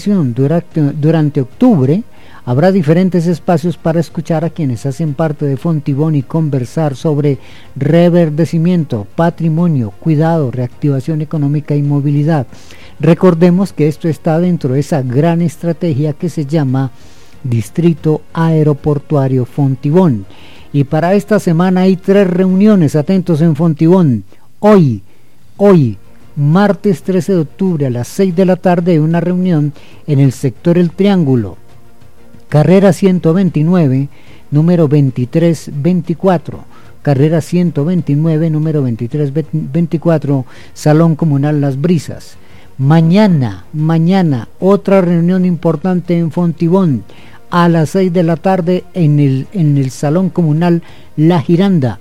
programación. Durante octubre habrá diferentes espacios para escuchar a quienes hacen parte de Fontibón y conversar sobre reverdecimiento, patrimonio, cuidado, reactivación económica y movilidad. Recordemos que esto está dentro de esa gran estrategia que se llama Distrito Aeroportuario Fontibón. Y para esta semana hay 3 reuniones, atentos en Fontibón. Hoy, martes 13 de octubre a las 6 de la tarde, hay una reunión en el sector El Triángulo, carrera 129, número 2324, carrera 129, número 2324, Salón Comunal Las Brisas. Mañana, otra reunión importante en Fontibón, a las 6 de la tarde en el Salón Comunal La Giralda,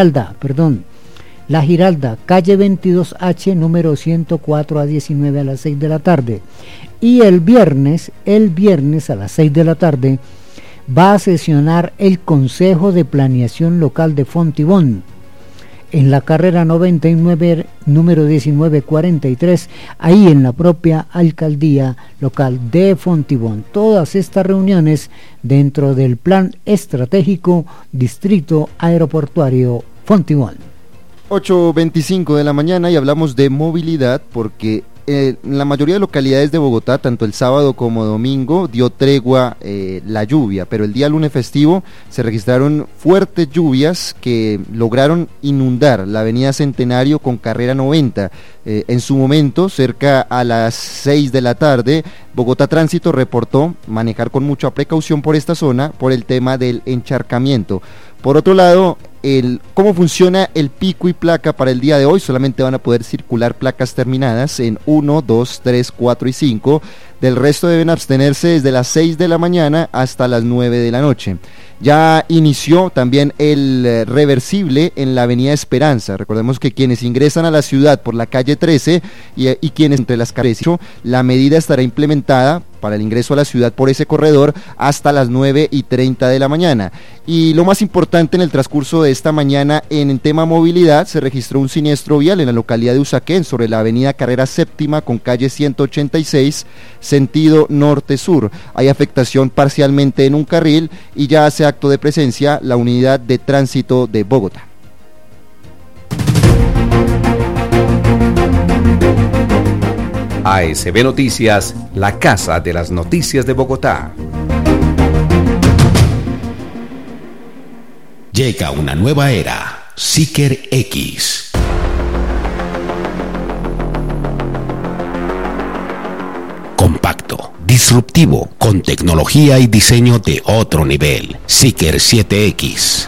calle 22H, número 104 a 19 a las 6 de la tarde. Y el viernes a las 6 de la tarde va a sesionar el Consejo de Planeación Local de Fontibón en la carrera 99, número 1943, ahí en la propia alcaldía local de Fontibón. Todas estas reuniones dentro del Plan Estratégico Distrito Aeroportuario Fontibón. 8:25 de la mañana y hablamos de movilidad porque en la mayoría de localidades de Bogotá, tanto el sábado como domingo, dio tregua la lluvia, pero el día lunes festivo se registraron fuertes lluvias que lograron inundar la avenida Centenario con carrera 90. En su momento, cerca a las 6 de la tarde, Bogotá Tránsito reportó manejar con mucha precaución por esta zona por el tema del encharcamiento. Por otro lado, cómo funciona el pico y placa para el día de hoy. Solamente van a poder circular placas terminadas en 1, 2, 3, 4 y 5. Del resto deben abstenerse desde las 6 de la mañana hasta las 9 de la noche. Ya inició también el reversible en la avenida Esperanza. Recordemos que quienes ingresan a la ciudad por la calle 13 y quienes entre las calles, la medida estará implementada para el ingreso a la ciudad por ese corredor hasta las 9:30 de la mañana. Y lo más importante en el transcurso de esta mañana en tema movilidad, se registró un siniestro vial en la localidad de Usaquén sobre la avenida Carrera Séptima con calle 186, sentido norte-sur. Hay afectación parcialmente en un carril y ya hace acto de presencia la unidad de tránsito de Bogotá. ASB Noticias, la casa de las noticias de Bogotá. Llega una nueva era, Seeker X. Compacto, disruptivo, con tecnología y diseño de otro nivel. Seeker 7X.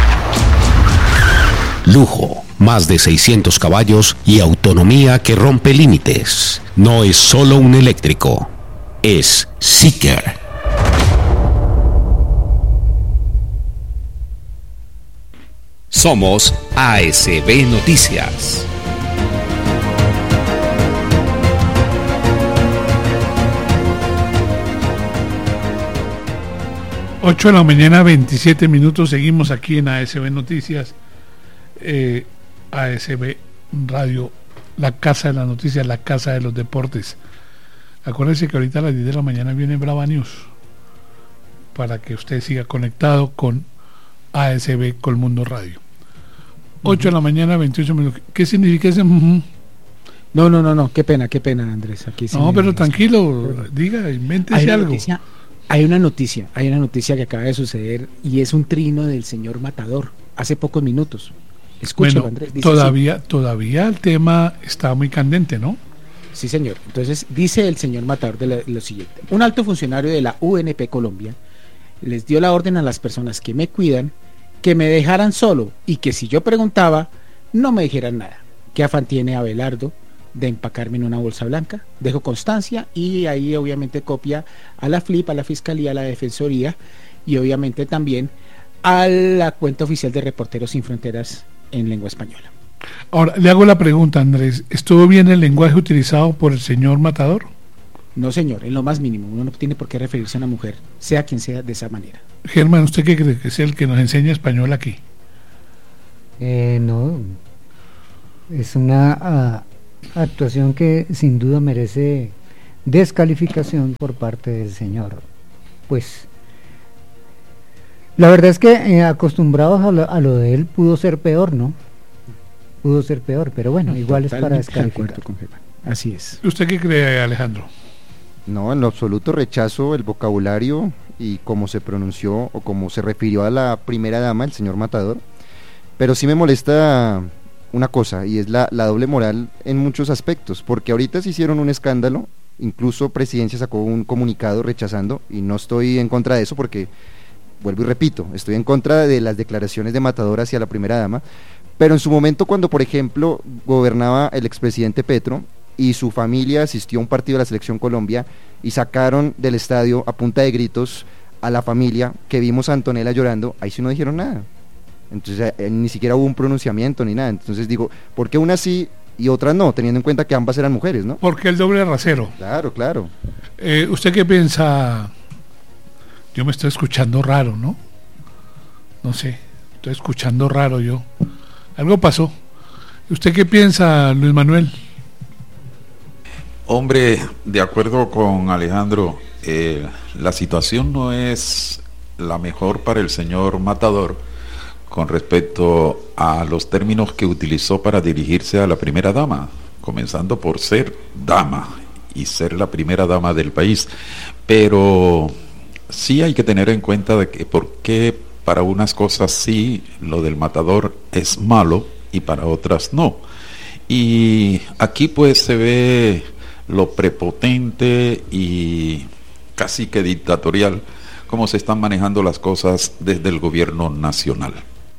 Lujo, más de 600 caballos y autonomía que rompe límites. No es solo un eléctrico, es Seeker. Somos ASB Noticias. Ocho de la mañana, 27 minutos. Seguimos aquí en ASB Noticias, ASB Radio, la casa de las noticias, la casa de los deportes. Acuérdense que ahorita a las 10 de la mañana viene Brava News, para que usted siga conectado con ASB Colmundo Radio. 8 de la mañana, 28 minutos. ¿Qué significa ese? No, qué pena, Andrés. Aquí sí pero tranquilo, diga, invéntese algo. Hay una noticia que acaba de suceder y es un trino del señor Matador, hace pocos minutos. Escúchalo, bueno, Andrés. Todavía el tema está muy candente, ¿no? Sí, señor. Entonces, dice el señor Matador lo siguiente. Un alto funcionario de la UNP Colombia les dio la orden a las personas que me cuidan que me dejaran solo y que si yo preguntaba, no me dijeran nada. ¿Qué afán tiene Abelardo de empacarme en una bolsa blanca? Dejo constancia y ahí obviamente copia a la FLIP, a la Fiscalía, a la Defensoría y obviamente también a la cuenta oficial de Reporteros Sin Fronteras en lengua española. Ahora, le hago la pregunta, Andrés, ¿estuvo bien el lenguaje utilizado por el señor Matador? No, señor, en lo más mínimo. Uno no tiene por qué referirse a una mujer, sea quien sea, de esa manera. Germán, ¿usted qué cree que es el que nos enseña español aquí? No, es una actuación que sin duda merece descalificación por parte del señor. Pues la verdad es que acostumbrados a lo de él pudo ser peor, ¿no? Pudo ser peor, pero bueno, igual es para descalificar. Así es. ¿Usted qué cree, Alejandro? No, en lo absoluto rechazo el vocabulario y cómo se pronunció o cómo se refirió a la primera dama, el señor Matador, pero sí me molesta una cosa, y es la doble moral en muchos aspectos, porque ahorita se hicieron un escándalo, incluso Presidencia sacó un comunicado rechazando, y no estoy en contra de eso porque, vuelvo y repito, estoy en contra de las declaraciones de Matador hacia la primera dama, pero en su momento cuando, por ejemplo, gobernaba el expresidente Petro, y su familia asistió a un partido de la Selección Colombia y sacaron del estadio a punta de gritos a la familia, que vimos a Antonella llorando, ahí sí no dijeron nada. Entonces ni siquiera hubo un pronunciamiento ni nada. Entonces digo, ¿por qué una sí y otra no? Teniendo en cuenta que ambas eran mujeres, ¿no? Porque el doble rasero. Claro, claro. ¿Usted qué piensa? Yo me estoy escuchando raro, ¿no? No sé, estoy escuchando raro yo. Algo pasó. ¿Usted qué piensa, Luis Manuel? Hombre, de acuerdo con Alejandro, la situación no es la mejor para el señor Matador con respecto a los términos que utilizó para dirigirse a la primera dama, comenzando por ser dama y ser la primera dama del país. Pero sí hay que tener en cuenta de que por qué para unas cosas sí lo del Matador es malo y para otras no. Y aquí pues se ve lo prepotente y casi que dictatorial cómo se están manejando las cosas desde el gobierno nacional.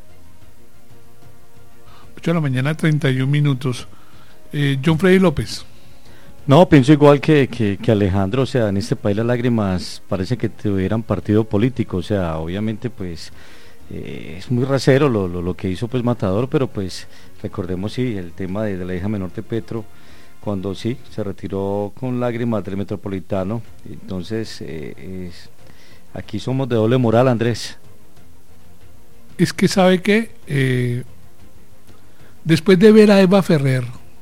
8 de la mañana, 31 minutos. John Freddy López. No, pienso igual que Alejandro, o sea, en este país las lágrimas parece que tuvieran partido político, o sea, obviamente pues es muy rasero lo que hizo pues Matador, pero pues recordemos sí, el tema de la hija menor de Petro, cuando sí, se retiró con lágrimas del Metropolitano, entonces aquí somos de doble moral, Andrés. Es que sabe que después de ver a Eva Ferrer,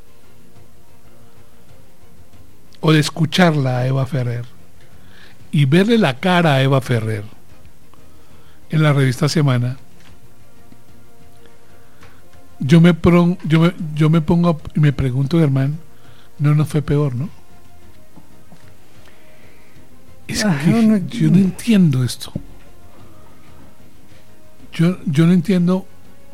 o de escucharla a Eva Ferrer, y verle la cara a Eva Ferrer en la revista Semana, yo me pongo y me pregunto, Germán, no fue peor, ¿no? Es que yo no entiendo esto. Yo no entiendo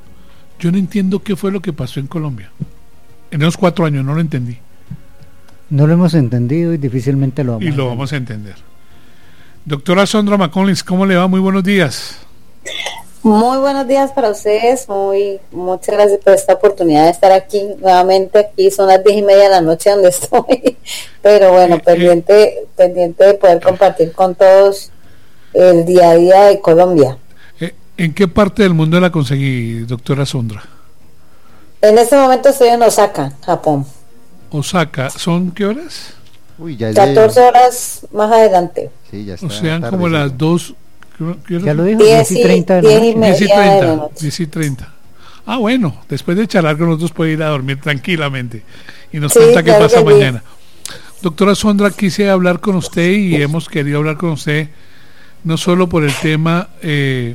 qué fue lo que pasó en Colombia. En esos 4 años no lo entendí. No lo hemos entendido y difícilmente lo vamos a entender. Vamos a entender. Doctora Sondra McCollins, ¿cómo le va? Muy buenos días. Muy buenos días para ustedes, muchas gracias por esta oportunidad de estar aquí nuevamente. Aquí son las 10:30 de la noche donde estoy, pero bueno, pendiente de poder compartir con todos el día a día de Colombia. ¿En qué parte del mundo la conseguí, doctora Sondra? En este momento estoy en Osaka, Japón. Osaka, ¿son qué horas? Uy, ya es 14 horas más adelante. Sí, ya está. O sea, como las 2. Ya lo dijo, 10:30 de la noche. 10:30. Ah, bueno, después de charlar con nosotros puede ir a dormir tranquilamente y nos Sí, cuenta qué claro pasa que sí. mañana. Doctora Sondra, quise hablar con usted y hemos querido hablar con usted no solo por el tema de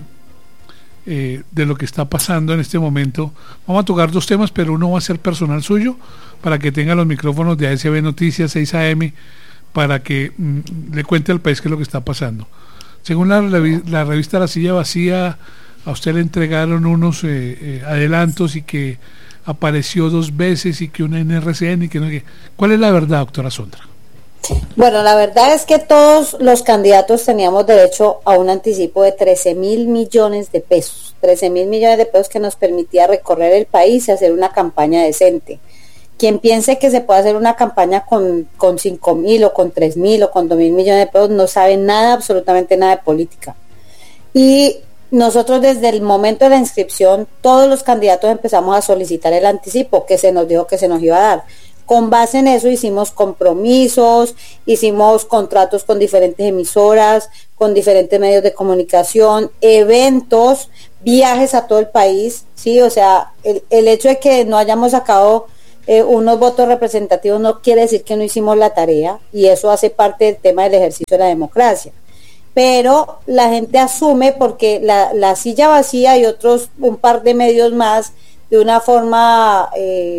lo que está pasando en este momento. Vamos a tocar 2 temas, pero uno va a ser personal suyo para que tenga los micrófonos de ASB Noticias 6 AM para que le cuente al país qué es lo que está pasando. Según la revista La Silla Vacía, a usted le entregaron unos adelantos y que apareció 2 veces y que una en RCN y que no. ¿Cuál es la verdad, doctora Sondra? Bueno, la verdad es que todos los candidatos teníamos derecho a un anticipo de 13.000 millones de pesos. 13.000 millones de pesos que nos permitía recorrer el país y hacer una campaña decente. Quien piense que se puede hacer una campaña con 5.000 o con 3.000 o con 2.000 millones de pesos no sabe nada, absolutamente nada de política. Y nosotros desde el momento de la inscripción, todos los candidatos empezamos a solicitar el anticipo que se nos dijo que se nos iba a dar. Con base en eso hicimos compromisos, hicimos contratos con diferentes emisoras, con diferentes medios de comunicación, eventos, viajes a todo el país, ¿sí? O sea, el hecho de que no hayamos sacado unos votos representativos no quiere decir que no hicimos la tarea, y eso hace parte del tema del ejercicio de la democracia. Pero la gente asume, porque la silla vacía y otros un par de medios más, de una forma,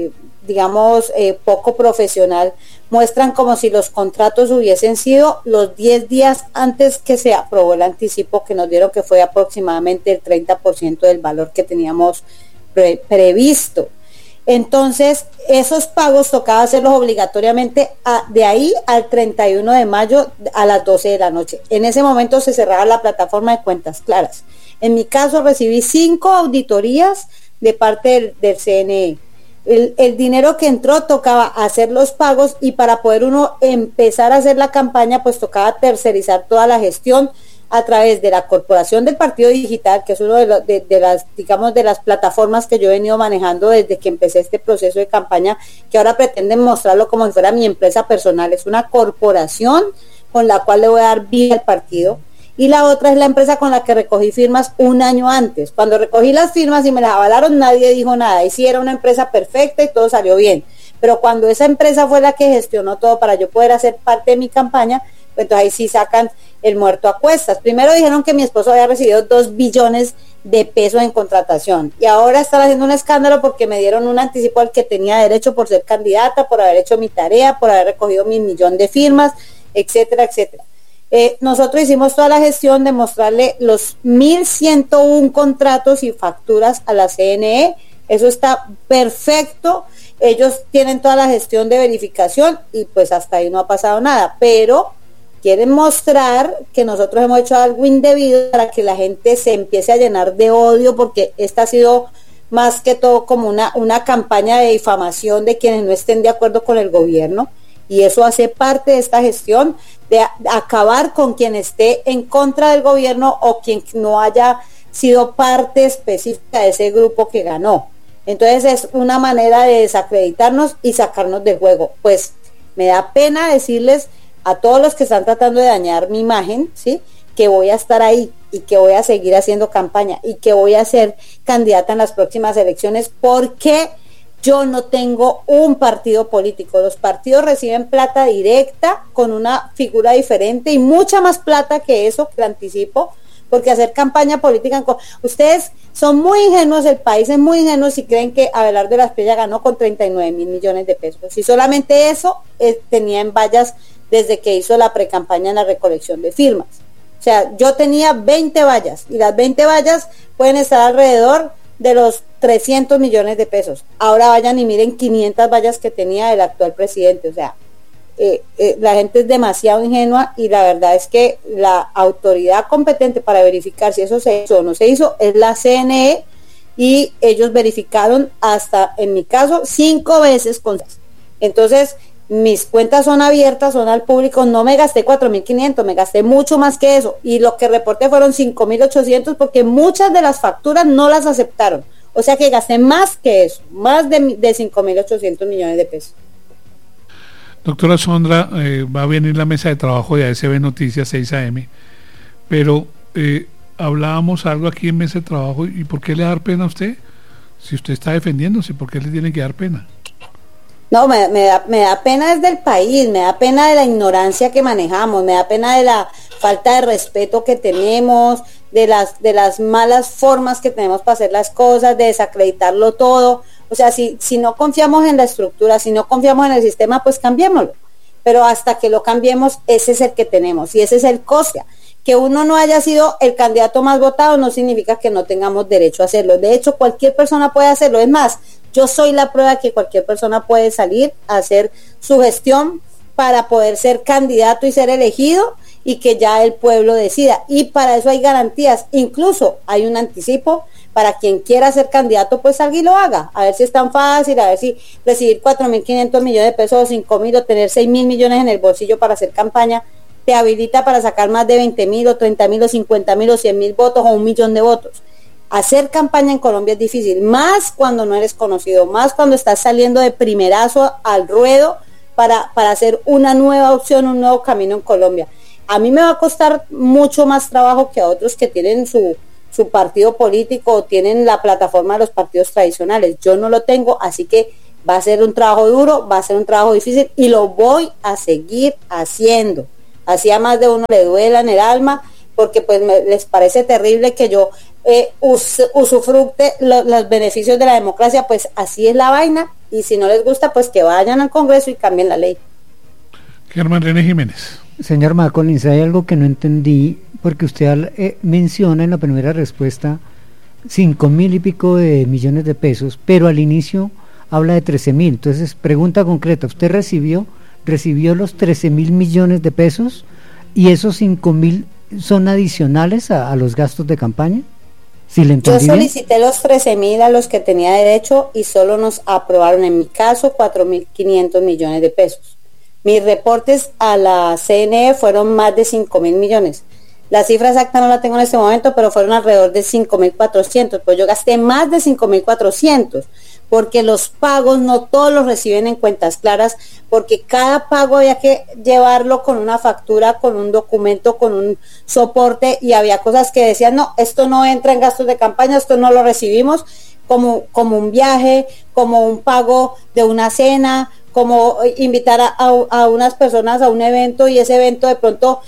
poco profesional, muestran como si los contratos hubiesen sido los 10 días antes que se aprobó el anticipo, que nos dieron, que fue aproximadamente el 30% del valor que teníamos previsto. Entonces, esos pagos tocaba hacerlos obligatoriamente de ahí al 31 de mayo a las 12 de la noche. En ese momento se cerraba la plataforma de cuentas claras. En mi caso recibí 5 auditorías de parte del CNE. El dinero que entró tocaba hacer los pagos, y para poder uno empezar a hacer la campaña, pues tocaba tercerizar toda la gestión a través de la Corporación del Partido Digital, que es uno de las plataformas que yo he venido manejando desde que empecé este proceso de campaña, que ahora pretenden mostrarlo como si fuera mi empresa personal. Es una corporación con la cual le voy a dar vida al partido. Y la otra es la empresa con la que recogí firmas un año antes. Cuando recogí las firmas y me las avalaron, nadie dijo nada. Y sí, era una empresa perfecta y todo salió bien. Pero cuando esa empresa fue la que gestionó todo para yo poder hacer parte de mi campaña, pues entonces ahí sí sacan el muerto a cuestas. Primero dijeron que mi esposo había recibido 2 billones de pesos en contratación. Y ahora están haciendo un escándalo porque me dieron un anticipo al que tenía derecho por ser candidata, por haber hecho mi tarea, por haber recogido mi 1.000.000 de firmas, etcétera, etcétera. Nosotros hicimos toda la gestión de mostrarle los 1.101 contratos y facturas a la CNE. Eso está perfecto. Ellos tienen toda la gestión de verificación y pues hasta ahí no ha pasado nada, pero quieren mostrar que nosotros hemos hecho algo indebido para que la gente se empiece a llenar de odio, porque esta ha sido más que todo como una campaña de difamación de quienes no estén de acuerdo con el gobierno, y eso hace parte de esta gestión, de acabar con quien esté en contra del gobierno o quien no haya sido parte específica de ese grupo que ganó. Entonces es una manera de desacreditarnos y sacarnos del juego. Pues me da pena decirles a todos los que están tratando de dañar mi imagen, ¿sí?, que voy a estar ahí y que voy a seguir haciendo campaña y que voy a ser candidata en las próximas elecciones, porque yo no tengo un partido político. Los partidos reciben plata directa con una figura diferente y mucha más plata que eso, que el anticipo, porque hacer campaña política, ustedes son muy ingenuos, el país es muy ingenuo si creen que Abelardo de la Espriella ganó con 39.000 millones de pesos. Y solamente eso tenía en vallas desde que hizo la precampaña en la recolección de firmas. O sea, yo tenía 20 vallas, y las 20 vallas pueden estar alrededor de los 300 millones de pesos. Ahora vayan y miren 500 vallas que tenía el actual presidente. O sea, la gente es demasiado ingenua, y la verdad es que la autoridad competente para verificar si eso se hizo o no se hizo es la CNE, y ellos verificaron hasta, en mi caso, 5 veces con... Entonces, mis cuentas son abiertas, son al público, no me gasté 4.500, me gasté mucho más que eso, y lo que reporté fueron 5.800, porque muchas de las facturas no las aceptaron. O sea que gasté más que eso, más de 5.800 millones de pesos. Doctora Sondra, va a venir la mesa de trabajo de ASB Noticias 6 AM, pero hablábamos algo aquí en mesa de trabajo, ¿y por qué le da pena a usted? Si usted está defendiéndose, ¿por qué le tiene que dar pena? No, me da pena desde el país, me da pena de la ignorancia que manejamos, me da pena de la falta de respeto que tenemos, de las malas formas que tenemos para hacer las cosas, de desacreditarlo todo. O sea, si no confiamos en la estructura, si no confiamos en el sistema, pues cambiémoslo. Pero hasta que lo cambiemos, ese es el que tenemos, y ese es el coste. Que uno no haya sido el candidato más votado no significa que no tengamos derecho a hacerlo. De hecho, cualquier persona puede hacerlo. Es más, yo soy la prueba de que cualquier persona puede salir a hacer su gestión para poder ser candidato y ser elegido, y que ya el pueblo decida. Y para eso hay garantías. Incluso hay un anticipo para quien quiera ser candidato, pues salga y lo haga. A ver si es tan fácil, a ver si recibir 4.500 millones de pesos o 5.000 o tener 6.000 millones en el bolsillo para hacer campaña te habilita para sacar más de 20.000 o 30.000 o 50.000 o 100.000 votos o 1.000.000 de votos. Hacer campaña en Colombia es difícil, más cuando no eres conocido, más cuando estás saliendo de primerazo al ruedo para hacer una nueva opción, un nuevo camino en Colombia. A mí me va a costar mucho más trabajo que a otros que tienen su partido político o tienen la plataforma de los partidos tradicionales. Yo no lo tengo, así que Va a ser un trabajo duro, va a ser un trabajo difícil y lo voy a seguir haciendo. Así a más de uno le duela en el alma, porque pues les parece terrible que yo usufructe los beneficios de la democracia. Pues así es la vaina, y si no les gusta, pues que vayan al Congreso y cambien la ley. Germán René Jiménez. Señor Macaulay, hay algo que no entendí, porque usted menciona en la primera respuesta 5.000 y pico de millones de pesos, pero al inicio habla de 13.000. Entonces, pregunta concreta, ¿usted recibió los 13.000 millones de pesos y esos 5.000 son adicionales a los gastos de campaña? ¿Sí le entendí Yo bien? solicité los 13.000 a los que tenía derecho y solo nos aprobaron, en mi caso, 4.500 millones de pesos. Mis reportes a la CNE fueron más de 5.000 millones. La cifra exacta no la tengo en este momento, pero fueron alrededor de 5.400. Pues yo gasté más de 5.400, porque los pagos no todos los reciben en cuentas claras, porque cada pago había que llevarlo con una factura, con un documento, con un soporte, y había cosas que decían, no, esto no entra en gastos de campaña, esto no lo recibimos, como un viaje, como un pago de una cena, como invitar a unas personas a un evento, y ese evento de pronto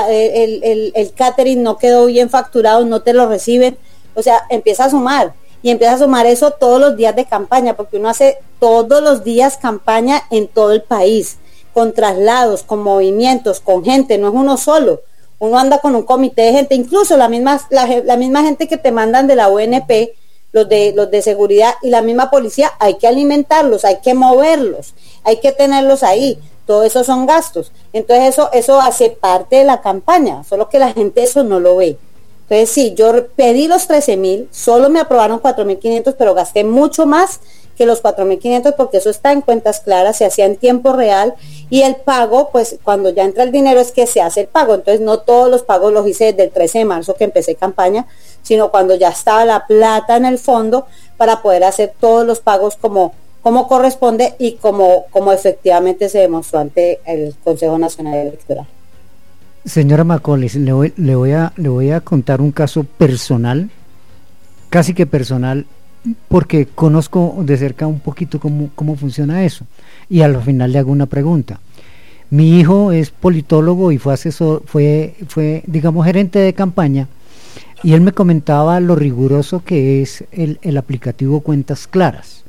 el catering no quedó bien facturado, no te lo reciben. O sea, empieza a sumar eso todos los días de campaña, porque uno hace todos los días campaña en todo el país, con traslados, con movimientos, con gente, no es uno solo. Uno anda con un comité de gente, incluso la misma gente que te mandan de la UNP, los de seguridad y la misma policía, hay que alimentarlos, hay que moverlos, hay que tenerlos ahí. Todo eso son gastos. Entonces eso hace parte de la campaña, solo que la gente eso no lo ve. Entonces sí, yo pedí los 13.000, solo me aprobaron 4.500, pero gasté mucho más que los 4.500, porque eso está en cuentas claras, se hacía en tiempo real, y el pago, pues cuando ya entra el dinero es que se hace el pago. Entonces no todos los pagos los hice desde el 13 de marzo que empecé campaña, sino cuando ya estaba la plata en el fondo para poder hacer todos los pagos como corresponde y como efectivamente se demostró ante el Consejo Nacional Electoral. Señora Macaulay, le voy a contar un caso personal, casi que personal, porque conozco de cerca un poquito cómo funciona eso, y al final le hago una pregunta. Mi hijo es politólogo y fue asesor, fue digamos gerente de campaña, y él me comentaba lo riguroso que es el aplicativo Cuentas Claras.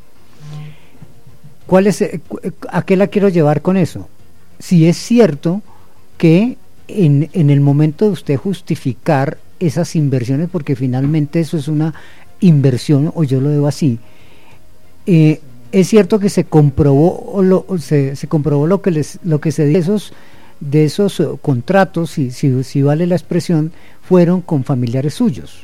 ¿A qué la quiero llevar con eso? Si es cierto que en el momento de usted justificar esas inversiones, porque finalmente eso es una inversión, o yo lo veo así, es cierto que se comprobó lo que se dio de esos contratos, si vale la expresión, fueron con familiares suyos.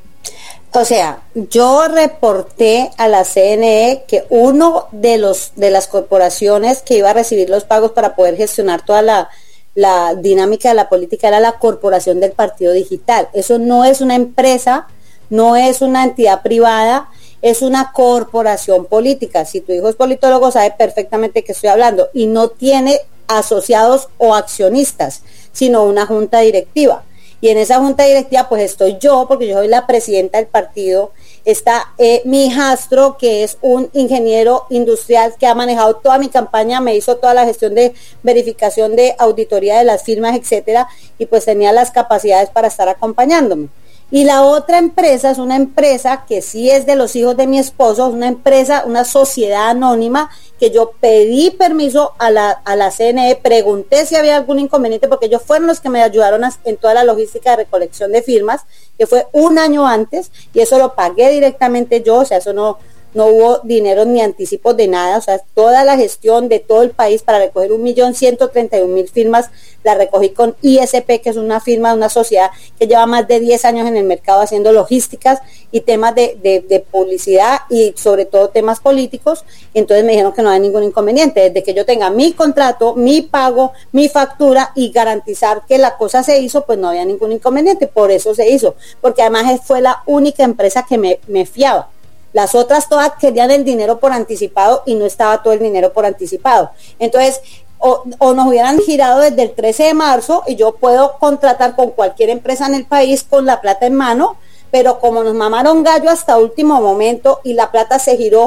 O sea, yo reporté a la CNE que uno de las corporaciones que iba a recibir los pagos para poder gestionar toda la dinámica de la política era la Corporación del Partido Digital. Eso no es una empresa, no es una entidad privada, es una corporación política. Si tu hijo es politólogo, sabe perfectamente que estoy hablando, y no tiene asociados o accionistas, sino una junta directiva. Y en esa junta directiva pues estoy yo, porque yo soy la presidenta del partido, está mi hijastro, que es un ingeniero industrial que ha manejado toda mi campaña, me hizo toda la gestión de verificación de auditoría de las firmas, etcétera, y pues tenía las capacidades para estar acompañándome. Y la otra empresa es una empresa que sí es de los hijos de mi esposo, es una empresa, una sociedad anónima, que yo pedí permiso a la CNE, pregunté si había algún inconveniente, porque ellos fueron los que me ayudaron en toda la logística de recolección de firmas, que fue un año antes, y eso lo pagué directamente yo, o sea, eso no hubo dinero ni anticipos de nada, o sea, toda la gestión de todo el país para recoger 1.131.000 firmas, la recogí con ISP, que es una firma de una sociedad que lleva más de 10 años en el mercado haciendo logísticas y temas de publicidad y sobre todo temas políticos. Entonces me dijeron que no hay ningún inconveniente, desde que yo tenga mi contrato, mi pago, mi factura y garantizar que la cosa se hizo, pues no había ningún inconveniente. Por eso se hizo, porque además fue la única empresa que me fiaba. Las otras todas querían el dinero por anticipado y no estaba todo el dinero por anticipado. Entonces, o nos hubieran girado desde el 13 de marzo y yo puedo contratar con cualquier empresa en el país con la plata en mano, pero como nos mamaron gallo hasta último momento y la plata se giró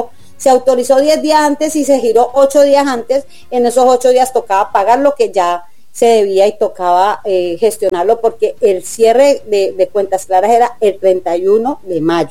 Se autorizó 10 días antes y se giró 8 días antes. En esos 8 días tocaba pagar lo que ya se debía y tocaba gestionarlo, porque el cierre de cuentas claras era el 31 de mayo.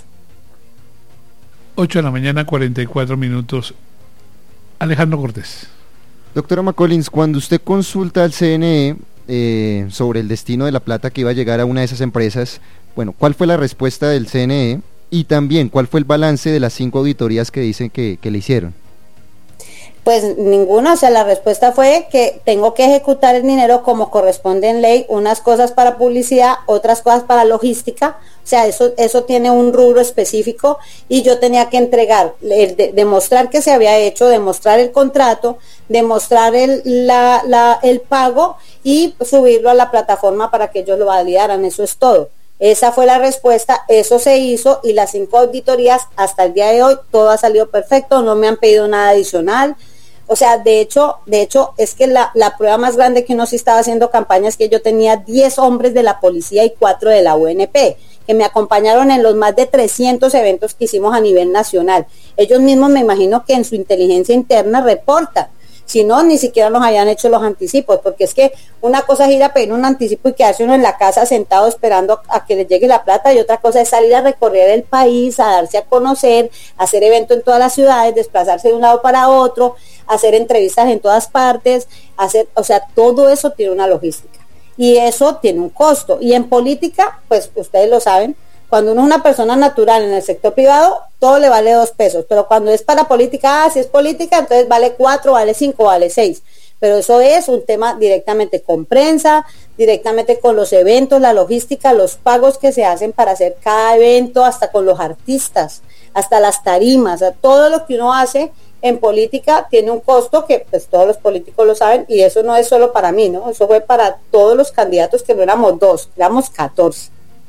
8 de la mañana, 44 minutos. Alejandro Cortés. Doctora McCollins, cuando usted consulta al CNE sobre el destino de la plata que iba a llegar a una de esas empresas, bueno, ¿cuál fue la respuesta del CNE? Y también, ¿cuál fue el balance de las 5 auditorías que dicen que le hicieron? Pues ninguna, o sea, la respuesta fue que tengo que ejecutar el dinero como corresponde en ley, unas cosas para publicidad, otras cosas para logística, o sea, eso tiene un rubro específico, y yo tenía que entregar, demostrar que se había hecho, demostrar el contrato, demostrar el pago y subirlo a la plataforma para que ellos lo validaran, eso es todo. Esa fue la respuesta, eso se hizo, y las 5 auditorías hasta el día de hoy, todo ha salido perfecto, no me han pedido nada adicional. O sea, de hecho, es que la prueba más grande que uno sí estaba haciendo campaña es que yo tenía 10 hombres de la policía y 4 de la UNP, que me acompañaron en los más de 300 eventos que hicimos a nivel nacional. Ellos mismos, me imagino que en su inteligencia interna reportan. Si no, ni siquiera nos habían hecho los anticipos, porque es que una cosa es ir a pedir un anticipo y quedarse uno en la casa sentado esperando a que le llegue la plata, y otra cosa es salir a recorrer el país, a darse a conocer, hacer eventos en todas las ciudades, desplazarse de un lado para otro, hacer entrevistas en todas partes, o sea, todo eso tiene una logística y eso tiene un costo. Y en política, pues ustedes lo saben, cuando uno es una persona natural en el sector privado, todo le vale 2 pesos, pero cuando es para política, si es política, entonces vale 4, vale 5, vale 6. Pero eso es un tema directamente con prensa, directamente con los eventos, la logística, los pagos que se hacen para hacer cada evento, hasta con los artistas, hasta las tarimas, o sea, todo lo que uno hace en política tiene un costo que pues todos los políticos lo saben, y eso no es solo para mí, ¿no? Eso fue para todos los candidatos, que no éramos 2, éramos 14.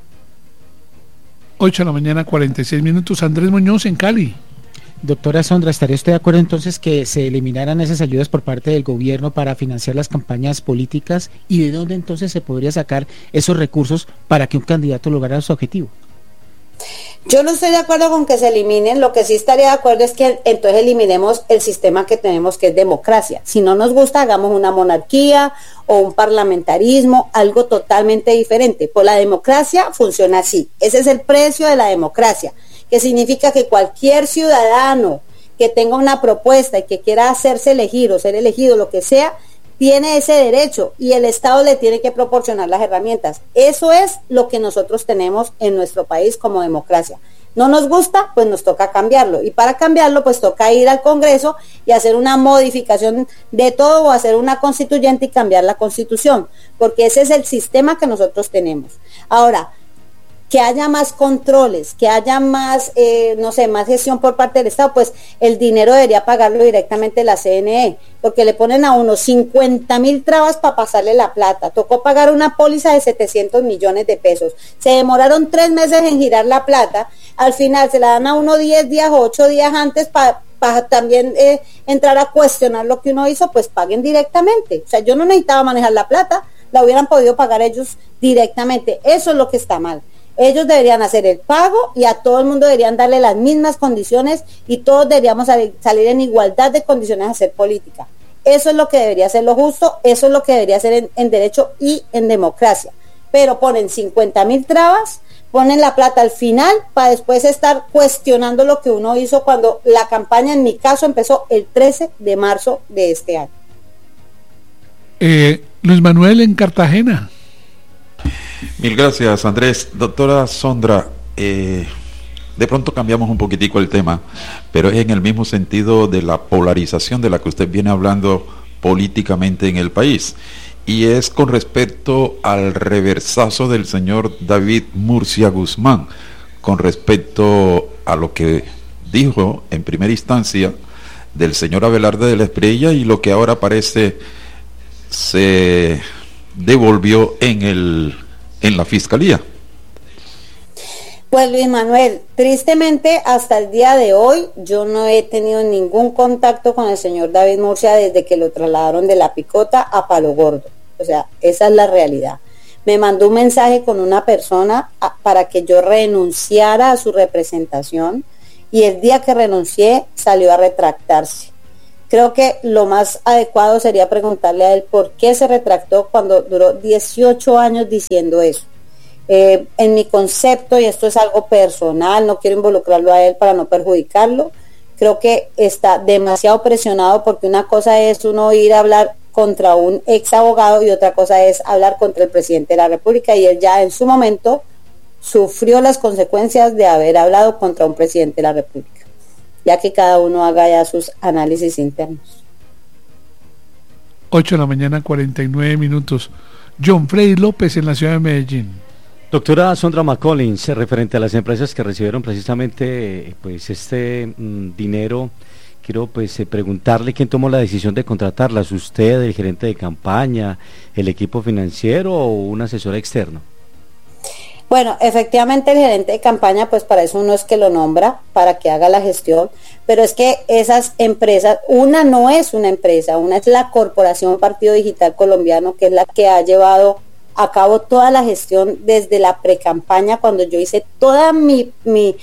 8 de la mañana, 46 minutos. Andrés Muñoz en Cali. Doctora Sondra, ¿estaría usted de acuerdo entonces que se eliminaran esas ayudas por parte del gobierno para financiar las campañas políticas? ¿Y de dónde entonces se podría sacar esos recursos para que un candidato lograra su objetivo? Yo no estoy de acuerdo con que se eliminen, lo que sí estaría de acuerdo es que entonces eliminemos el sistema que tenemos, que es democracia. Si no nos gusta, hagamos una monarquía o un parlamentarismo, algo totalmente diferente. Pues la democracia funciona así, ese es el precio de la democracia, que significa que cualquier ciudadano que tenga una propuesta y que quiera hacerse elegir o ser elegido, lo que sea, tiene ese derecho, y el Estado le tiene que proporcionar las herramientas. Eso es lo que nosotros tenemos en nuestro país como democracia. No nos gusta, pues nos toca cambiarlo, y para cambiarlo pues toca ir al Congreso y hacer una modificación de todo, o hacer una constituyente y cambiar la Constitución, porque ese es el sistema que nosotros tenemos. Ahora, que haya más controles, que haya más, más gestión por parte del Estado, pues el dinero debería pagarlo directamente la CNE, porque le ponen a uno 50.000 trabas para pasarle la plata. Tocó pagar una póliza de 700 millones de pesos. Se demoraron 3 meses en girar la plata. Al final se la dan a uno 10 días o 8 días antes para también entrar a cuestionar lo que uno hizo, pues paguen directamente. O sea, yo no necesitaba manejar la plata, la hubieran podido pagar ellos directamente. Eso es lo que está mal. Ellos deberían hacer el pago y a todo el mundo deberían darle las mismas condiciones, y todos deberíamos salir en igualdad de condiciones a hacer política. Eso es lo que debería ser lo justo, eso es lo que debería ser en derecho y en democracia. Pero ponen 50.000 trabas, ponen la plata al final para después estar cuestionando lo que uno hizo cuando la campaña, en mi caso, empezó el 13 de marzo de este año. Luis Manuel en Cartagena. Mil gracias, Andrés. Doctora Sondra, de pronto cambiamos un poquitico el tema, pero es en el mismo sentido de la polarización de la que usted viene hablando políticamente en el país, y es con respecto al reversazo del señor David Murcia Guzmán, con respecto a lo que dijo en primera instancia del señor Abelardo de la Espriella, y lo que ahora parece se devolvió en la fiscalía. Pues Luis Manuel, tristemente hasta el día de hoy yo no he tenido ningún contacto con el señor David Murcia desde que lo trasladaron de La Picota a Palo Gordo. O sea, esa es la realidad. Me mandó un mensaje con una persona para que yo renunciara a su representación, y el día que renuncié salió a retractarse. Creo que lo más adecuado sería preguntarle a él por qué se retractó cuando duró 18 años diciendo eso. En mi concepto, y esto es algo personal, no quiero involucrarlo a él para no perjudicarlo, creo que está demasiado presionado, porque una cosa es uno ir a hablar contra un ex abogado y otra cosa es hablar contra el presidente de la República, y él ya en su momento sufrió las consecuencias de haber hablado contra un presidente de la República, ya que cada uno haga ya sus análisis internos. 8 de la mañana, 49 minutos. John Freddy López en la ciudad de Medellín. Doctora Sondra McCollins, referente a las empresas que recibieron precisamente pues dinero, quiero preguntarle quién tomó la decisión de contratarlas, usted, el gerente de campaña, el equipo financiero o un asesor externo. Bueno, efectivamente el gerente de campaña, pues para eso uno es que lo nombra, para que haga la gestión, pero es que esas empresas, una no es una empresa, una es la Corporación Partido Digital Colombiano, que es la que ha llevado a cabo toda la gestión desde la precampaña, cuando yo hice toda el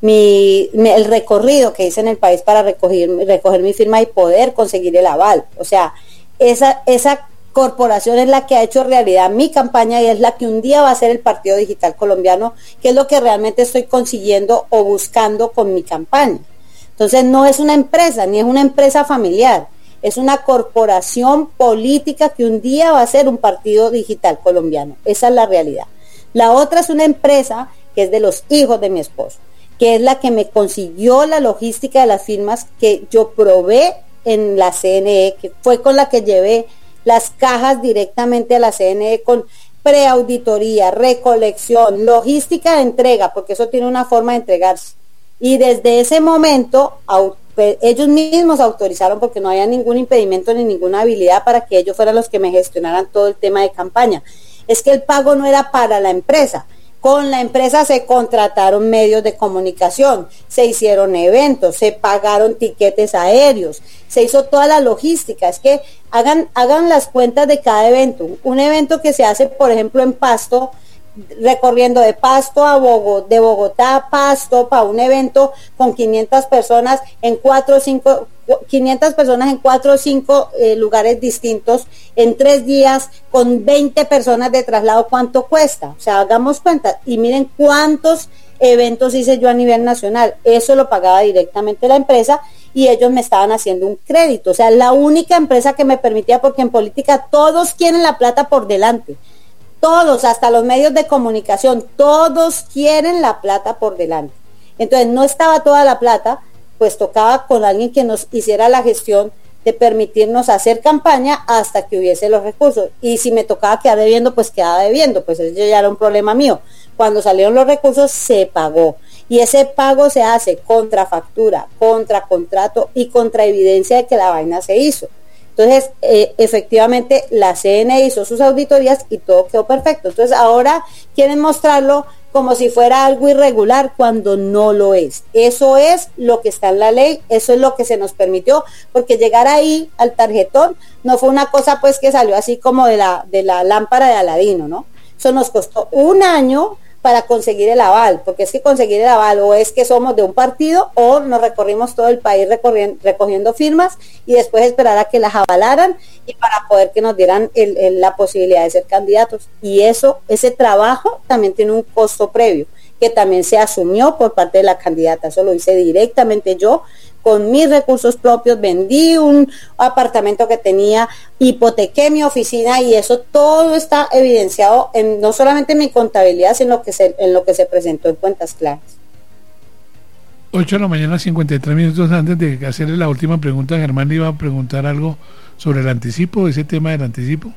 recorrido que hice en el país para recoger mi firma y poder conseguir el aval. O sea, esa corporación es la que ha hecho realidad mi campaña y es la que un día va a ser el Partido Digital Colombiano, que es lo que realmente estoy consiguiendo o buscando con mi campaña. Entonces no es una empresa, ni es una empresa familiar, es una corporación política que un día va a ser un Partido Digital Colombiano. Esa es la realidad. La otra es una empresa que es de los hijos de mi esposo, que es la que me consiguió la logística de las firmas que yo probé en la CNE, que fue con la que llevé las cajas directamente a la CNE con preauditoría, recolección, logística de entrega, porque eso tiene una forma de entregarse. Y desde ese momento ellos mismos autorizaron, porque no había ningún impedimento ni ninguna habilidad para que ellos fueran los que me gestionaran todo el tema de campaña. Es que el pago no era para la empresa. Con la empresa se contrataron medios de comunicación, se hicieron eventos, se pagaron tiquetes aéreos, se hizo toda la logística. Es que hagan las cuentas de cada evento. Un evento que se hace, por ejemplo, en Pasto, recorriendo de Pasto a de Bogotá a Pasto, para un evento con 500 personas en 4 o 5 lugares distintos en 3 días, con 20 personas de traslado, ¿cuánto cuesta? O sea, hagamos cuenta y miren cuántos eventos hice yo a nivel nacional. Eso lo pagaba directamente la empresa y ellos me estaban haciendo un crédito. O sea, la única empresa que me permitía, porque en política todos quieren la plata por delante. Todos, hasta los medios de comunicación, todos quieren la plata por delante. Entonces no estaba toda la plata, pues tocaba con alguien que nos hiciera la gestión de permitirnos hacer campaña hasta que hubiese los recursos. Y si me tocaba quedar debiendo, pues quedaba debiendo, pues eso ya era un problema mío. Cuando salieron los recursos se pagó. Y ese pago se hace contra factura, contra contrato y contra evidencia de que la vaina se hizo. Entonces, efectivamente, la CNE hizo sus auditorías y todo quedó perfecto. Entonces, ahora quieren mostrarlo como si fuera algo irregular cuando no lo es. Eso es lo que está en la ley, eso es lo que se nos permitió, porque llegar ahí al tarjetón no fue una cosa pues que salió así como de la lámpara de Aladino, ¿no? Eso nos costó 1 año para conseguir el aval, porque es que conseguir el aval o es que somos de un partido o nos recorrimos todo el país recogiendo firmas y después esperar a que las avalaran y para poder que nos dieran la posibilidad de ser candidatos. Y ese trabajo también tiene un costo previo que también se asumió por parte de la candidata. Eso lo hice directamente yo con mis recursos propios, vendí un apartamento que tenía, hipotequé mi oficina y eso todo está evidenciado no solamente en mi contabilidad, sino en lo que se presentó en cuentas claras. 8 de la mañana, 53 minutos. Antes de hacerle la última pregunta, Germán le iba a preguntar algo sobre el anticipo, ese tema del anticipo.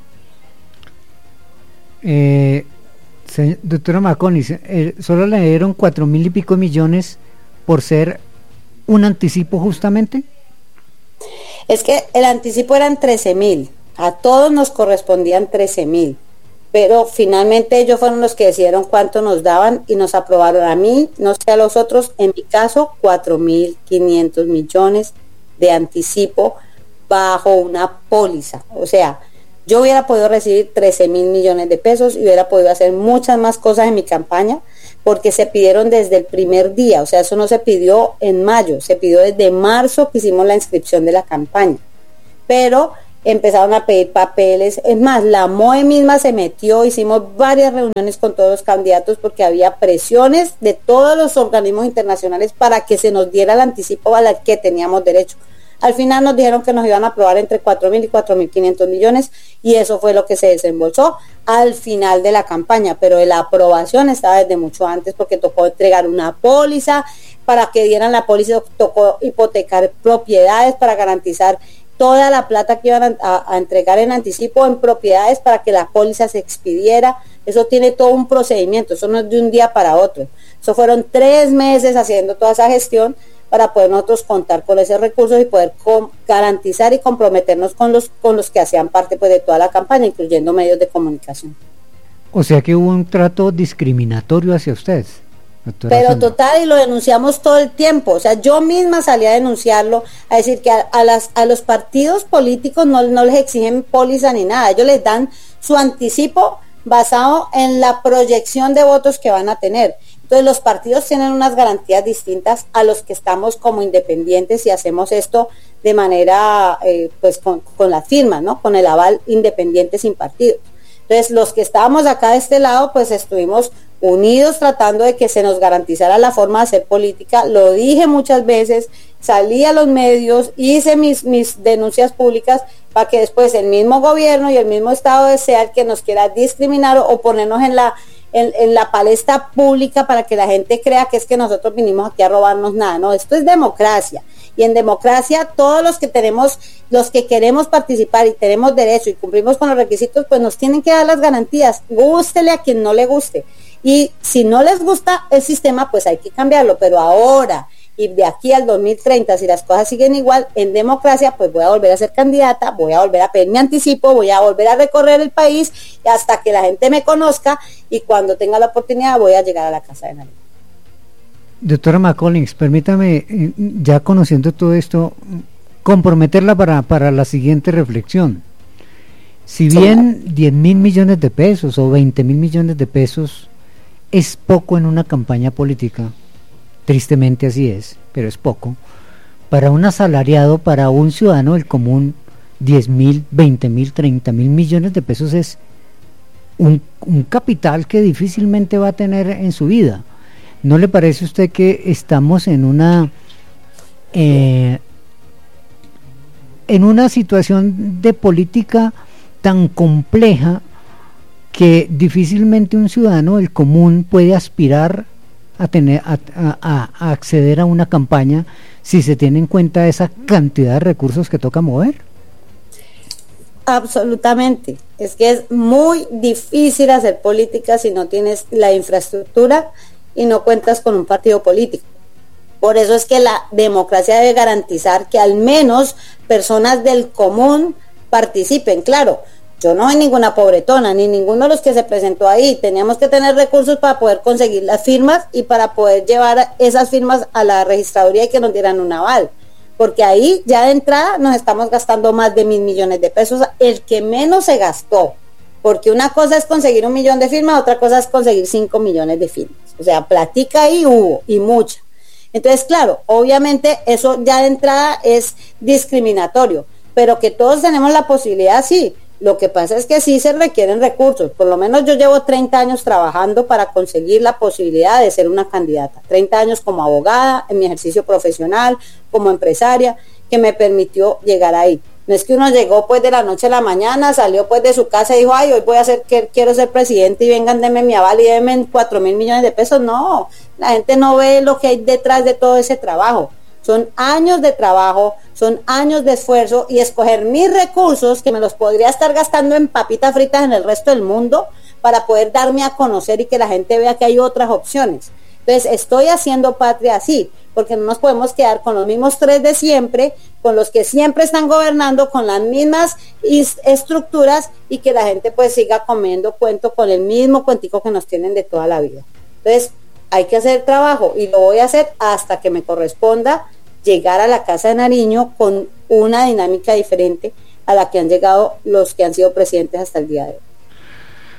Doctora Maconi, solo le dieron 4.000 y pico millones por ser un anticipo justamente. Es que el anticipo eran 13.000, a todos nos correspondían 13.000, pero finalmente ellos fueron los que decidieron cuánto nos daban y nos aprobaron a mí, no sé a los otros, en mi caso 4.500 millones de anticipo bajo una póliza. O sea, yo hubiera podido recibir 13.000 millones de pesos y hubiera podido hacer muchas más cosas en mi campaña. porque se pidieron desde el primer día, o sea, eso no se pidió en mayo, se pidió desde marzo que hicimos la inscripción de la campaña, pero empezaron a pedir papeles, es más, la MOE misma se metió, hicimos varias reuniones con todos los candidatos porque había presiones de todos los organismos internacionales para que se nos diera el anticipo al que teníamos derecho. Al final nos dijeron que nos iban a aprobar entre 4.000 y 4.500 millones y eso fue lo que se desembolsó al final de la campaña, pero la aprobación estaba desde mucho antes porque tocó entregar una póliza, para que dieran la póliza tocó hipotecar propiedades para garantizar toda la plata que iban a entregar en anticipo en propiedades para que la póliza se expidiera. Eso tiene todo un procedimiento, eso no es de un día para otro. Eso fueron 3 meses haciendo toda esa gestión para poder nosotros contar con esos recursos y poder garantizar y comprometernos con los que hacían parte pues de toda la campaña, incluyendo medios de comunicación. O sea que hubo un trato discriminatorio hacia ustedes. Pero total, y lo denunciamos todo el tiempo, o sea, yo misma salí a denunciarlo, a decir que a los partidos políticos no les exigen póliza ni nada, ellos les dan su anticipo basado en la proyección de votos que van a tener. Entonces los partidos tienen unas garantías distintas a los que estamos como independientes y hacemos esto de manera pues con las firmas, ¿no? Con el aval independiente sin partidos. Entonces los que estábamos acá de este lado pues estuvimos unidos tratando de que se nos garantizara la forma de hacer política. Lo dije muchas veces, salí a los medios, hice mis denuncias públicas para que después el mismo gobierno y el mismo Estado sea el que nos quiera discriminar o ponernos en la palestra pública para que la gente crea que es que nosotros vinimos aquí a robarnos nada. No, esto es democracia. Y en democracia todos los que queremos participar y tenemos derecho y cumplimos con los requisitos, pues nos tienen que dar las garantías, gústele a quien no le guste. Y si no les gusta el sistema, pues hay que cambiarlo, pero ahora y de aquí al 2030, si las cosas siguen igual, en democracia, pues voy a volver a ser candidata, voy a volver a pedir mi anticipo, voy a volver a recorrer el país hasta que la gente me conozca y cuando tenga la oportunidad voy a llegar a la Casa de Nariño. Doctora McCollins, permítame, ya conociendo todo esto, comprometerla para la siguiente reflexión. Si bien 10.000 millones de pesos o 20.000 millones de pesos es poco en una campaña política, tristemente así es, pero es poco, para un asalariado, para un ciudadano del común, 10.000, 20.000, 30.000 millones de pesos es un capital que difícilmente va a tener en su vida. ¿No le parece a usted que estamos en una situación de política tan compleja que difícilmente un ciudadano del común puede aspirar a acceder a una campaña si se tiene en cuenta esa cantidad de recursos que toca mover? Absolutamente, es que es muy difícil hacer política si no tienes la infraestructura y no cuentas con un partido político. Por eso es que la democracia debe garantizar que al menos personas del común participen. Claro, yo no soy ninguna pobretona, ni ninguno de los que se presentó ahí. Teníamos que tener recursos para poder conseguir las firmas y para poder llevar esas firmas a la registraduría y que nos dieran un aval. Porque ahí ya de entrada nos estamos gastando más de 1.000 millones de pesos, el que menos se gastó. Porque una cosa es conseguir 1 millón de firmas, otra cosa es conseguir 5 millones de firmas. O sea, platica ahí hubo, y mucha. Entonces, claro, obviamente eso ya de entrada es discriminatorio, pero que todos tenemos la posibilidad, sí. Lo que pasa es que sí se requieren recursos. Por lo menos yo llevo 30 años trabajando para conseguir la posibilidad de ser una candidata. 30 años como abogada, en mi ejercicio profesional, como empresaria, que me permitió llegar ahí. No es que uno llegó pues de la noche a la mañana, salió pues de su casa y dijo, ay, hoy voy a hacer, quiero ser presidente y vengan, denme mi aval y denme 4.000 millones de pesos. No, la gente no ve lo que hay detrás de todo ese trabajo. Son años de trabajo, son años de esfuerzo y escoger mis recursos, que me los podría estar gastando en papitas fritas en el resto del mundo, para poder darme a conocer y que la gente vea que hay otras opciones. Entonces estoy haciendo patria así, porque no nos podemos quedar con los mismos 3 de siempre, con los que siempre están gobernando, con las mismas estructuras y que la gente pues siga comiendo cuento con el mismo cuentico que nos tienen de toda la vida. Entonces hay que hacer trabajo y lo voy a hacer hasta que me corresponda llegar a la Casa de Nariño con una dinámica diferente a la que han llegado los que han sido presidentes hasta el día de hoy.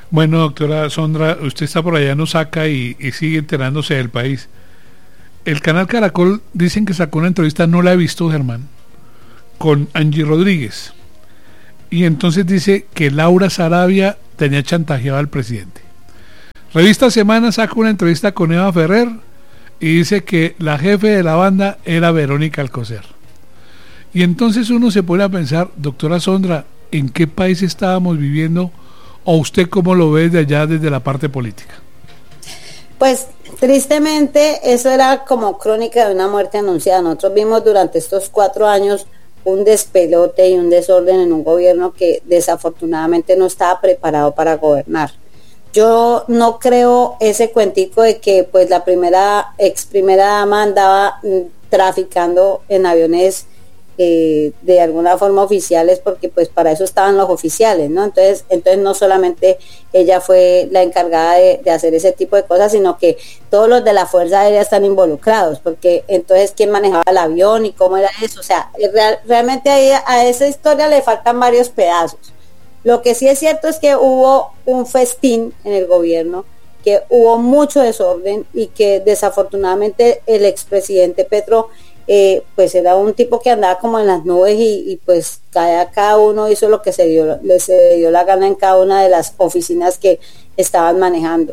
Bueno, doctora Sondra, usted está por allá en Osaka y sigue enterándose del país. El canal Caracol dicen que sacó una entrevista, no la he visto, Germán, con Angie Rodríguez. Y entonces dice que Laura Sarabia tenía chantajeado al presidente. Revista Semana saca una entrevista con Eva Ferrer y dice que la jefe de la banda era Verónica Alcocer. Y entonces uno se pone a pensar, doctora Sondra, ¿en qué país estábamos viviendo? ¿O usted cómo lo ve desde allá, desde la parte política? Pues tristemente eso era como crónica de una muerte anunciada. Nosotros vimos durante estos 4 años un despelote y un desorden en un gobierno que desafortunadamente no estaba preparado para gobernar. Yo no creo ese cuentico de que pues la ex primera dama andaba traficando en aviones de alguna forma oficiales, porque pues para eso estaban los oficiales, ¿no? Entonces no solamente ella fue la encargada de hacer ese tipo de cosas, sino que todos los de la Fuerza Aérea están involucrados, porque entonces quién manejaba el avión y cómo era eso, o sea, realmente a esa historia le faltan varios pedazos. Lo que sí es cierto es que hubo un festín en el gobierno, que hubo mucho desorden y que desafortunadamente el expresidente Petro pues era un tipo que andaba como en las nubes y pues cada uno hizo lo que se dio la gana en cada una de las oficinas que estaban manejando.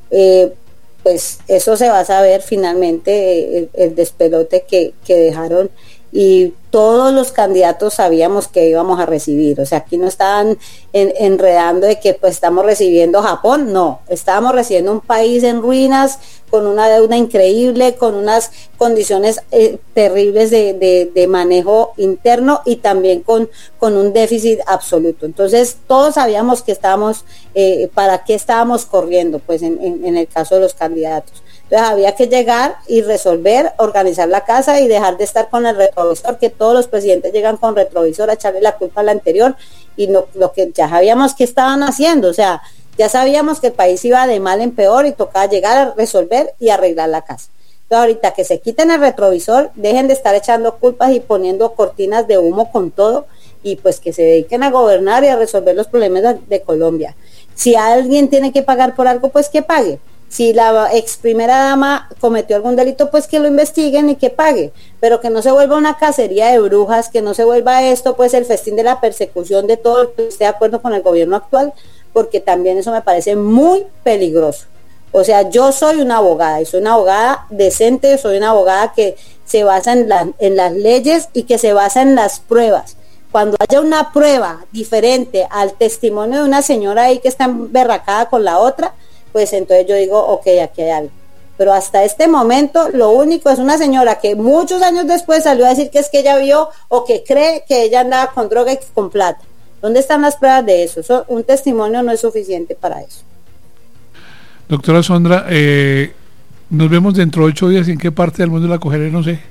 Pues eso se va a saber finalmente, el despelote que dejaron, y todos los candidatos sabíamos que íbamos a recibir, o sea, aquí no estaban enredando de que pues estamos recibiendo Japón, no, estábamos recibiendo un país en ruinas, con una deuda increíble, con unas condiciones terribles de manejo interno y también con un déficit absoluto. Entonces todos sabíamos que estábamos, para qué estábamos corriendo, pues en el caso de los candidatos. Entonces había que llegar y resolver, organizar la casa y dejar de estar con el retrovisor, que todos los presidentes llegan con retrovisor a echarle la culpa al anterior, y lo que ya sabíamos que estaban haciendo, o sea, ya sabíamos que el país iba de mal en peor y tocaba llegar a resolver y arreglar la casa. Entonces ahorita que se quiten el retrovisor, dejen de estar echando culpas y poniendo cortinas de humo con todo, y pues que se dediquen a gobernar y a resolver los problemas de Colombia. Si alguien tiene que pagar por algo, pues que pague. Si la ex primera dama cometió algún delito, pues que lo investiguen y que pague, pero que no se vuelva una cacería de brujas, que no se vuelva esto pues el festín de la persecución de todo el que esté de acuerdo con el gobierno actual, porque también eso me parece muy peligroso. O sea, yo soy una abogada y soy una abogada decente, soy una abogada que se basa en las leyes y que se basa en las pruebas. Cuando haya una prueba diferente al testimonio de una señora ahí que está emberracada con la otra, pues entonces yo digo, ok, aquí hay algo. Pero hasta este momento lo único es una señora que muchos años después salió a decir que es que ella vio o que cree que ella andaba con droga y con plata. ¿Dónde están las pruebas de eso? Un testimonio no es suficiente para eso. Doctora Sondra, nos vemos dentro de 8 días. ¿En qué parte del mundo la cogeré? No sé.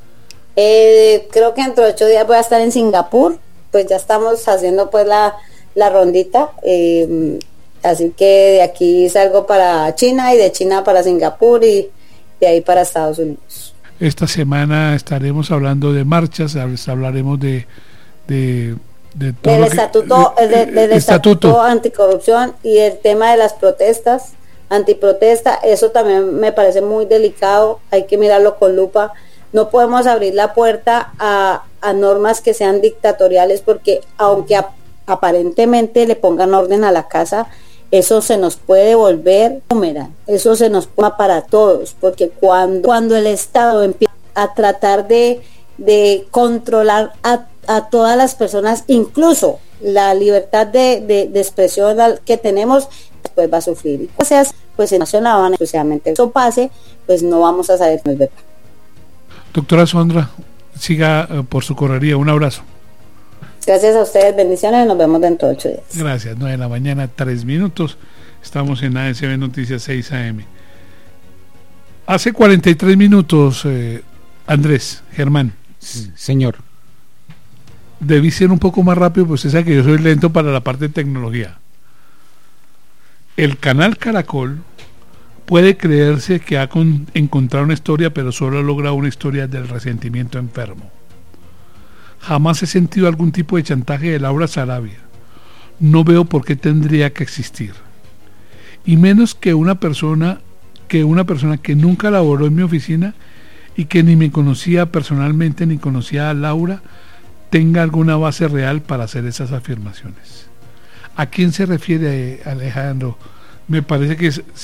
Creo que dentro de 8 días voy a estar en Singapur. Pues ya estamos haciendo pues la rondita. Así que de aquí salgo para China y de China para Singapur y de ahí para Estados Unidos. Esta semana estaremos hablando de marchas, hablaremos de todo del estatuto anticorrupción y el tema de las protestas, antiprotesta. Eso también me parece muy delicado, hay que mirarlo con lupa. No podemos abrir la puerta a normas que sean dictatoriales, porque aunque aparentemente le pongan orden a la casa, eso se nos puede volver boomerang, eso se nos pone para todos, porque cuando el Estado empieza a tratar de controlar a todas las personas, incluso la libertad de expresión que tenemos, pues va a sufrir. Y pues en Nación La Habana, especialmente eso pase, pues no vamos a saber, no es verdad. Doctora Sondra, siga por su correría, un abrazo. Gracias a ustedes, bendiciones, nos vemos dentro de 8 días. Gracias, 9 de la mañana, 3 minutos, estamos en ASB Noticias 6 AM. Hace 43 minutos, Andrés, Germán. Señor. Debí ser un poco más rápido, pues usted sabe que yo soy lento para la parte de tecnología. El canal Caracol puede creerse que ha encontrado una historia, pero solo ha logrado una historia del resentimiento enfermo. Jamás he sentido algún tipo de chantaje de Laura Sarabia. No veo por qué tendría que existir. y menos que una persona que nunca laboró en mi oficina y que ni me conocía personalmente ni conocía a Laura tenga alguna base real para hacer esas afirmaciones. ¿A quién se refiere, Alejandro? Me parece que